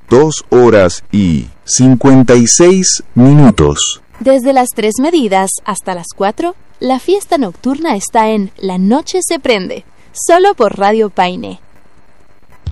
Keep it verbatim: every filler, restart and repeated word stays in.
dos horas y cincuenta y seis minutos. Desde las tres medidas hasta las cuatro, la fiesta nocturna está en La Noche se Prende, solo por Radio Paine.